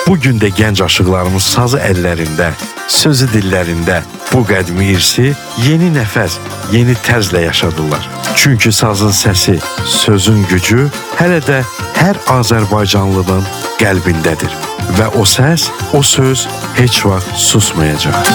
Bugün də gənc aşıqlarımız sazı əllərində, sözü dillərində bu qədimi irsi yeni nəfəs, yeni tərzlə yaşadırlar. Çünki sazın səsi, sözün gücü hələ də hər Azərbaycanlının qəlbindədir və o səs, o söz heç vaxt susmayacaq.